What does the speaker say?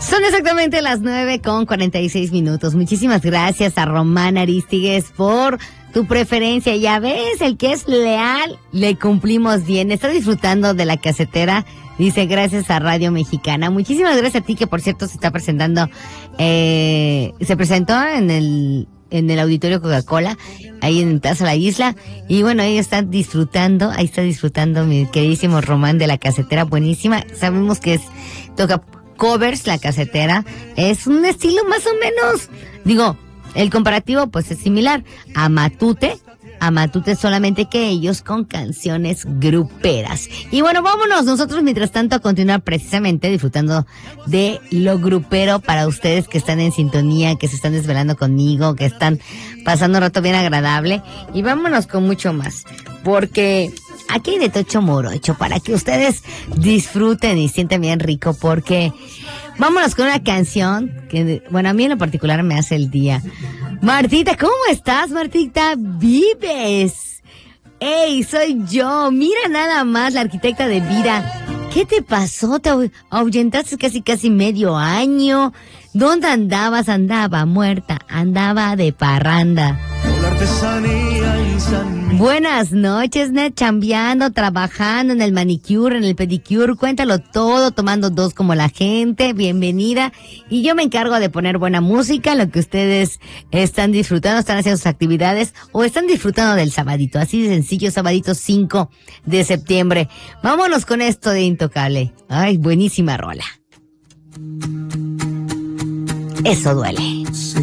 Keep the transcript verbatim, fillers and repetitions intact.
Son exactamente las nueve con cuarenta y seis minutos. Muchísimas gracias a Román Arístiguez por tu preferencia. Ya ves, el que es leal, le cumplimos bien. Está disfrutando de la casetera. Dice, gracias a Radio Mexicana. Muchísimas gracias a ti, que por cierto se está presentando, eh, se presentó en el, en el Auditorio Coca-Cola, ahí en Plaza La Isla. Y bueno, ahí está disfrutando, ahí está disfrutando mi queridísimo Román de la casetera, buenísima. Sabemos que es, toca covers, la casetera. Es un estilo más o menos, digo, el comparativo pues es similar a Matute, a Matute, solamente que ellos con canciones gruperas. Y bueno, vámonos nosotros mientras tanto a continuar precisamente disfrutando de lo grupero para ustedes que están en sintonía, que se están desvelando conmigo, que están pasando un rato bien agradable. Y vámonos con mucho más, porque aquí hay de tocho morocho para que ustedes disfruten y sientan bien rico, porque vámonos con una canción que, bueno, a mí en lo particular me hace el día. Martita, ¿cómo estás, Martita? ¿Vives? ¡Ey, soy yo! Mira nada más, la arquitecta de vida. ¿Qué te pasó? ¿Te ahuyentaste casi casi medio año? ¿Dónde andabas? Andaba muerta, andaba de parranda. Buenas noches, Ned, chambeando, trabajando en el manicure, en el pedicure, cuéntalo todo, tomando dos como la gente, bienvenida. Y yo me encargo de poner buena música, lo que ustedes están disfrutando, están haciendo sus actividades o están disfrutando del sabadito, así de sencillo, sabadito cinco de septiembre. Vámonos con esto de Intocable. Ay, buenísima rola. Eso duele.